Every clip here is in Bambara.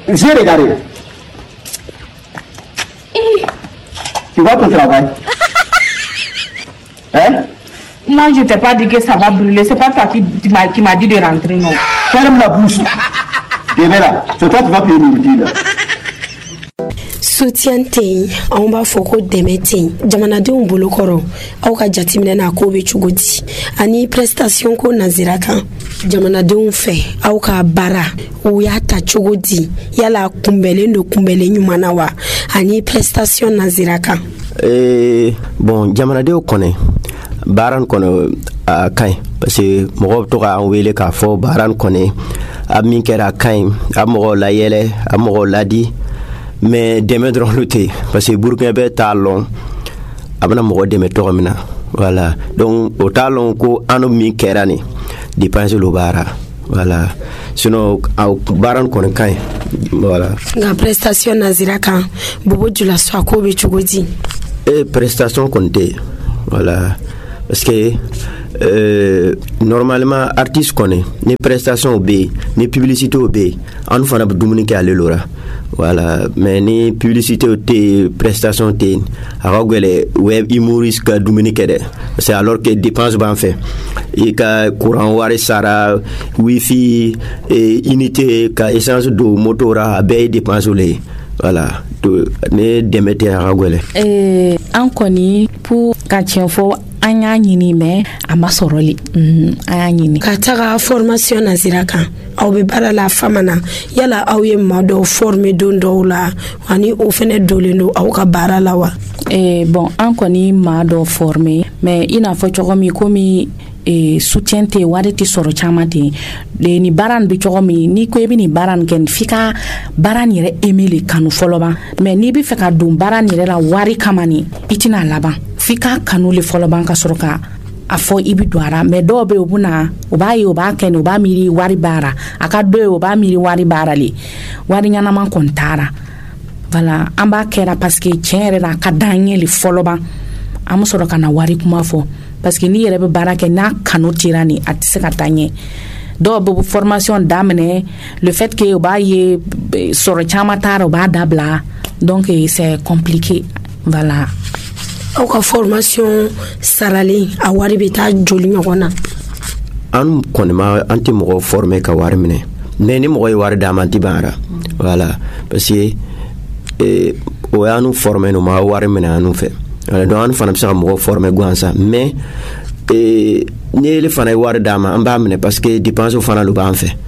J'ai regardé. Tu vois ton travail? Hein? Moi, je t'ai pas dit que ça va brûler. C'est pas toi qui m'a dit de rentrer, non. Ferme la bouche. Et là, c'est toi qui vas payer le là. Soutien te on b'a fɔ ko dɛmɛ te jamanadenw bolo kɔrɔ aw ka jateminɛ na ko bɛ cogo di ani prestation ko nazira kan jamanadenw fɛ aw ka baara o y'a ta cogo di yala kunbɛlen do kunbɛlen ɲuman na wa ani prestation nazira kan bon jamanadenw kɔnɛ baara kɔnɔ a kaɲi parce que mɔgɔw bɛ to k'an wele k'a fɔ baara kɔnɛ a min kɛra a kaɲi a mɔgɔw layɛlɛ a mɔgɔw ladi mais dɛmɛ dɔrɔn lu tɛ parce que burukina bɛ t'a lɔn a bɛna mɔgɔ dɛmɛ tɔgɔ min na voilà donc o t'a lɔn ko an min kɛra nin dépense lo baara voilà sinon baara kɔni ka ɲi voilà nka prestation nazira kan bobo jula so ko bɛ cogo di prestation kɔni tɛ voilà parce que normalement artiste kɔni ni prestation bɛ yen ni publicité bɛ yen an fana bɛ dumuni kɛ ale lora voilà mais ni publicité te prestation te a ka gɛlɛ web humoriste ka dumuni kɛ dɛ parce que alors que dépense b'an fɛ i ka courant wari sara wifi unité ka essence don moto ra a bɛɛ ye dépense le ye voilà ne dɛmɛ tɛ a ka gɛlɛ an kɔni pour ka tiɲɛ fɔ an y'a ɲini mais a ma sɔrɔli an y'a ɲini ka taga formation nazira kan aw bɛ baara la fama na yala aw ye maa dɔw former don dɔw la ani o fɛnɛ dolen do aw ka baara la wa bon an kɔni maa dɔw former mais i n'a fɔ cogo min komi soutien te wari ti sɔrɔ caman ten ni baara nin bɛ cogo min ni ko i bɛ nin baara nin kɛ f'i ka baara nin yɛrɛ aimer le kanu fɔlɔ ban mais n'i bɛ fɛ ka don baara nin yɛrɛ la wari kama nin i tɛna laban f'i ka kanu le fɔlɔ ban ka sɔrɔ ka a fɔ i bɛ don a la mais dɔw bɛ yen u bɛna u b'a ye u b'a kɛ nin u b'a miiri wari baara a ka dɔ ye u b'a miiri wari baara le wari ɲɛnama kɔni taara voilà an b'a kɛra parce que tiɲɛ yɛrɛ la a ka d'an ye le fɔlɔ ban an bɛ sɔrɔ ka na wari kuma fɔ parce que n'i yɛrɛ bɛ baara kɛ n'a kanu tira nin a tɛ se ka taa ɲɛ dɔw bɛ formation daminɛ le fait que u b'a ye sɔrɔ caman taara u b'a dabila donc c'est compliqué voilà aw ka formation saralen a wari bɛ taa joli ɲɔgɔn na an kɔni ma an tɛ mɔgɔ former ka wari minɛ mais ni mɔgɔ ye wari d'a ma an tɛ ban ara voilà parce que o y'an former no ma wari minɛ an fɛ donc an fana bɛ se ka mɔgɔ former gansan mais ni ele fana ye wari d'a ma an b'a minɛ parce que dépense fana lo b'an fɛ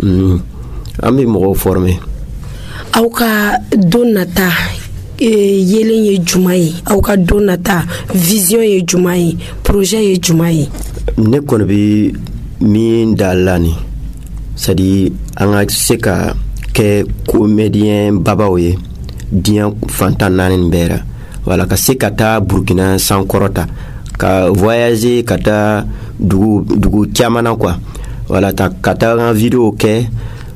an bɛ mɔgɔw former aw ka don nata yelen ye juma ye aw ka don nata vision ye juma ye projet ye juma ye ne kɔni bɛ min da la ni c'est à dire an ka se ka kɛ comédien babaw ye diɲɛ fantan naani nin bɛɛ la voilà ka se ka taa Burkina sankɔrɔta ka voyager ka taa dugu caman na quoi voilà ka taa en vidéo kɛ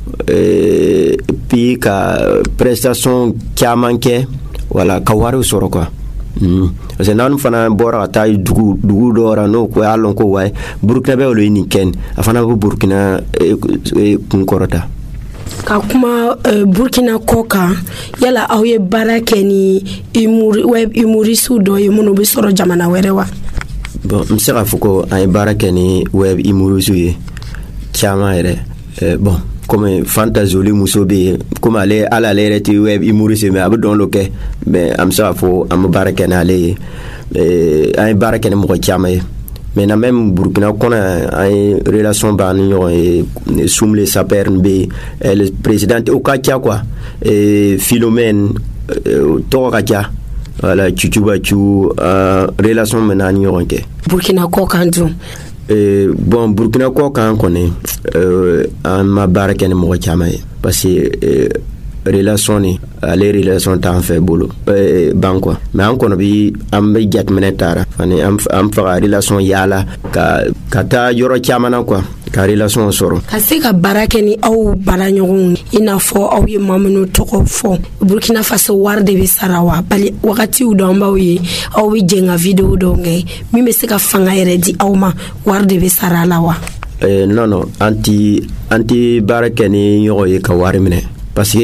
puis ka prestation caman kɛ voilà ka wari sɔrɔ quoi parce que n'an fana bɔra ka taa dugu dɔ la n'o ko y'a lɔn ko wayi Burkina bɛ olu ye nin kɛ a fana bɛ Burkina kun kɔrɔta ka kuma Burkina kɔ kan yala aw ye baara kɛ ni web humoriste dɔ ye minnu bɛ sɔrɔ jamana wɛrɛ wa bon n bɛ se k'a fɔ ko an ye baara kɛ ni web humoriste ye caman yɛrɛ bon comme Fanta Zoli muso bɛ yen comme ale yɛrɛ tɛ web humoriste mais a bɛ dɔn lo kɛ mais an bɛ se k'a fɔ an bɛ baara kɛ n'ale ye an ye baara kɛ ni mɔgɔ caman ye maintenant même Burkina kɔnɔ an ye relation b'an ni ɲɔgɔn ye Soumle Saper bɛ yen le président o ka ca quoi Philomène tɔgɔ ka ca voilà Cucubacu relation bɛ n'an ni ɲɔgɔn cɛ Burkina kɔ kan dun bon Burkina kɔ kan kɔni an ma baara kɛ ni mɔgɔ caman ye parce que relation ni ale relation t'an fɛ bolo ban quoi mais an kɔni bi an bɛ jateminɛ taara ani an faga relation yaala ka taa yɔrɔ caman na quoi ka relation sɔrɔ ka se ka baara kɛ ni aw baara ɲɔgɔnw i n'a fɔ aw ye maa minnu tɔgɔ fɔ Burkina Faso wari de bɛ sara wa bali wagatiw dɔ an b'aw ye aw bɛ jɛn ka vidéo dɔw kɛ min bɛ se ka fanga yɛrɛ di aw ma wari de bɛ sara la wa non an ti baara kɛ ni ɲɔgɔn ye ka wari minɛ parce que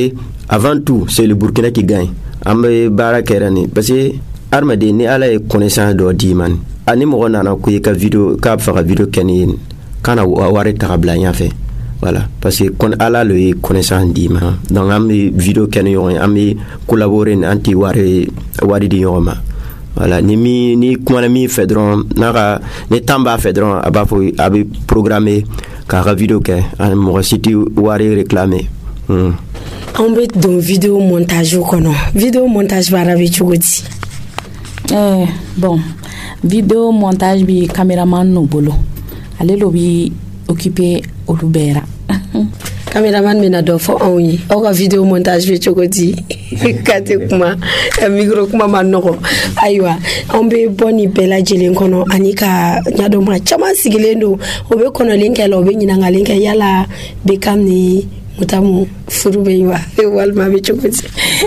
avant tout c'est le Burkina qui gagne ambe bara kerani parce que armade ni ala e connaissance do di man ani mo nana ko ka vidéo ka fa vidéo keni kana ware tabla nya fait voilà parce que kon ala le connaissance di man donc am vidéo keni yo am collaborer anti wari di yo ma voilà ni kuma mi fedron naka ni tamba fedron abafo abi programmer ka vidéo ke an mo siti wari réclamer on bet don vidéo montage kono vidéo montage barabi chugoti bon vidéo montage bi cameraman no bolo ale lo bi occupé olubera cameraman mina do fo onyi o ka vidéo montage bi chugoti kate kuma micro kuma manoko aywa on be boni bela jelen kono anika nyado ma chama sigilendo obe kono linke lo be nyina ngalinke yala be kamni mutamu furube yiwa walma be chokoti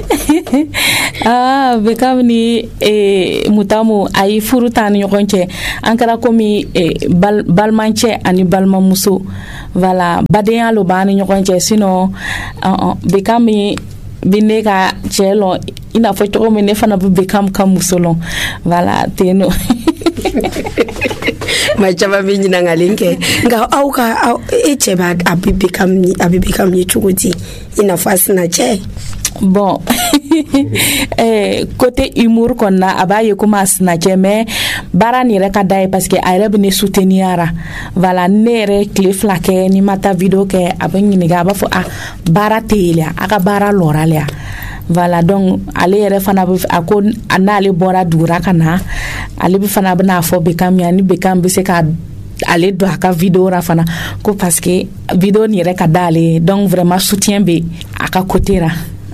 be kamni mutamu ay furutan yokonche ankara komi balmanche ani balmamuso voilà baden lo bani yokonche sino be kami bineka chelo ina fo to me ne fana be kam musolon voilà teno ma chaba bi nyina ngalinke nga auka echeba abibikam ni chugoti ina fasina che bon côté humour qu'on a abaye kuma snatcher mais bara ni reka dai parce que ayre bene souteniara voilà nere cliff la ke ni mata video ke abani ni ga ba fo bara telia aka bara loralia voilà donc ale refana ako anale bora dura kana ale bi fana bana fo be kam yani be kam bi se ka ale do aka video rafana ko parce que video ni reka dale donc vraiment soutien be aka kotera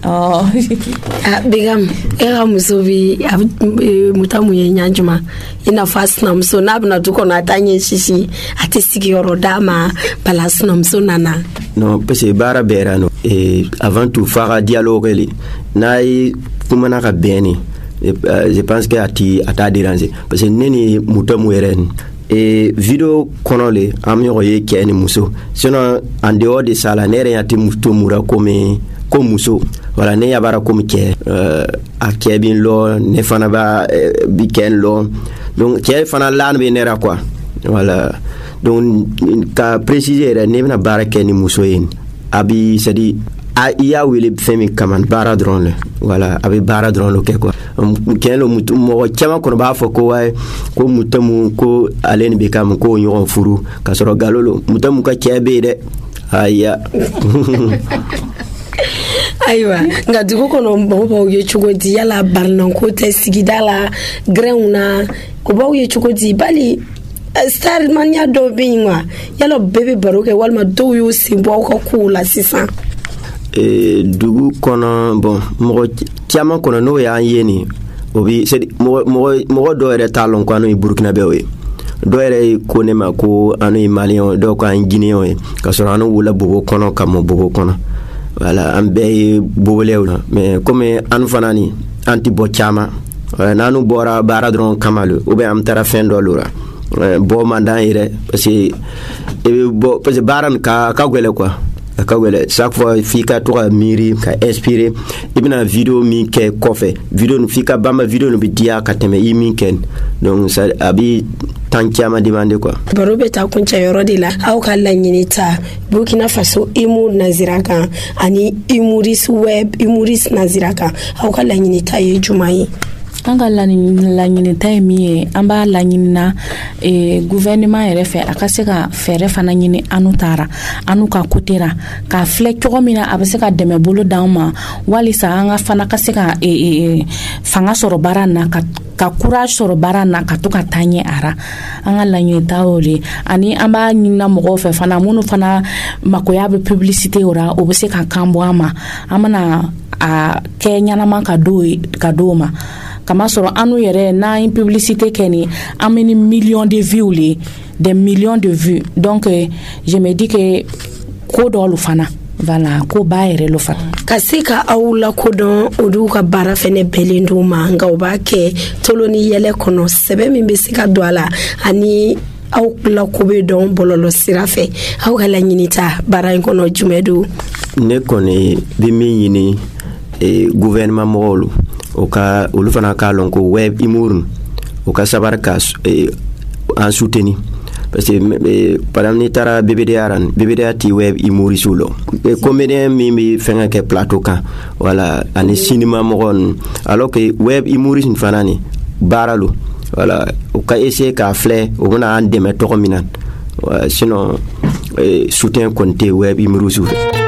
bigam era musobi mutamu yenyanjuma ina fasna mso nabna tuko na tanye shishi atesiki yorodama balasna mso nana non parce que bara berano et avant tout faire dialogue li nay kumana ka beni je pense que ata déranger parce que neni mutamu eren et vidéo konole amyo ye keni muso sinon en dehors de ça la nere yati mutumura comme muso voilà ne yabara comme ke a kebin lo ne fana ba biken lo donc ke fana lan be nera quoi voilà donc ka préciser ne na barake ni muso yin abi c'est-à-dire iya wele femi kaman bara drone le voilà abi bara drone lo ke quoi ken lo mutum mo chama ko ba fo ko way ko mutamu ko alen be kam ko nyon furu ka soro galolo mutamu ka kebe de aya aywa nga duko kono mbo ye chugodi yala barnan ko te sigidala greuna ko bawo ye chugodi bali star mania do binwa yalo bebe baroke walma do yo simbo ko kula sisa dugu kono bon mo tiama kono no ya yeni obi c'est mo do ere talon ko anu Burkina Bewe do ere ko ne ma ko anu Malien do ko an Guinéen ka so anu wula bobo kono kamo bobo kono voilà ambe bobolewna mais comme anu fanani anti bochama nanu bora bara dron kamalu ou bien am tara fin do lura bo mandan ire parce que baran ka gwele quoi ka gwele chaque fois fika to miri ka inspirer ibna vidéo mi ke kofe vidéo no fika bamba vidéo no bidia ka teme yimi ken donc ça abi tankiama demande quoi barobe ta kuncha yorodila au kala nyinita Burkina Faso imu naziraka ani imuris web imuris naziraka au kala nyinita ye jumai anga la nyini taimi amba la nyina gouvernement refe akaseka fere fana nyini anutara anuka kutera ka flek komina abaseka deme bolo dama wali sa anga fana kaseka fanga soro barana ka courage soro barana ka to ka tanye ara anga la nyini taoli ani amba nyina mo fe fana munu fana makoya be publicité ora obeseka kambo ama amana a Kenya na manka kadoma kama soro anu yere na une publicité keni ameni millions de vues des millions de vues donc je me dis que ko do lu fana voilà ko bayere lu fana kasika awula ko don oduka bara fene belendo manga obake toloni yele kono sebe mimbe sika douala ani aw la ko be don bololo sirafe aw kala nyinita bara kono jumedu ne kone bi mi yini gouvernement mɔgɔw o ka olu fana ka lɔn ko web humour o ka sabar ka en soutenir parce que par exemple ni taara BBDA ti web humoriste lo comédien mi bi fenga ke plateau kan voilà ani cinéma mɔgɔ alors que web humoriste fana ni baralo voilà o ka essayer ka flé o bena an dɛmɛ tɔgɔ min na sinon soutien konté web humoriste